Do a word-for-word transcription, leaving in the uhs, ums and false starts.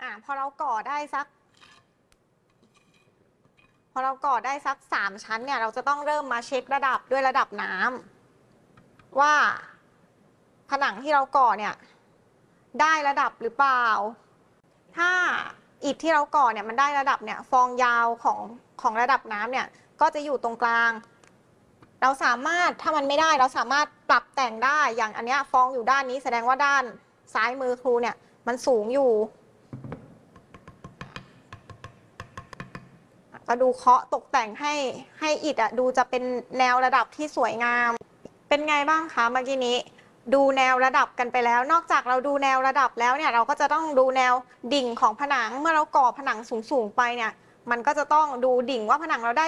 อ่ะพอเราก่อได้สักพอเราก่อได้สักสามชั้นเนี่ยเราจะต้องเริ่มมาเช็คระดับด้วยระดับน้ำว่าผนังที่เราก่อเนี่ยได้ระดับหรือเปล่าถ้าอิฐที่เราก่อเนี่ยมันได้ระดับเนี่ยฟองยาวของของระดับน้ำเนี่ยก็จะอยู่ตรงกลางเราสามารถถ้ามันไม่ได้เราสามารถปรับแต่งได้อย่างอันเนี้ยฟองอยู่ด้านนี้แสดงว่าด้านซ้ายมือครูเนี่ยมันสูงอยู่ก็ดูเคาะตกแต่งให้ให้อิฐอ่ะดูจะเป็นแนวระดับที่สวยงามเป็นไงบ้างคะเมื่อกี้นี้ดูแนวระดับกันไปแล้วนอกจากเราดูแนวระดับแล้วเนี่ยเราก็จะต้องดูแนวดิ่งของผนังเมื่อเราก่อผนังสูงๆไปเนี่ยมันก็จะต้องดูดิ่งว่าผนังเราได้